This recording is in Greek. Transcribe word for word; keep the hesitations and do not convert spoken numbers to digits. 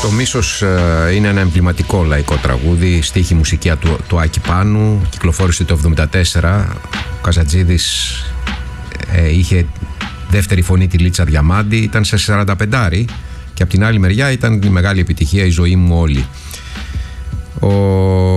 Το Μίσος είναι ένα εμβληματικό λαϊκό τραγούδι, στίχη μουσική του, του Άκη Πάνου, κυκλοφόρησε το εβδομήντα τέσσερα. Ο Καζατζίδης ε, είχε δεύτερη φωνή τη Λίτσα Διαμάντη, ήταν σε σαρανταπεντάρι και από την άλλη μεριά ήταν η μεγάλη επιτυχία «Η ζωή μου όλη». Ο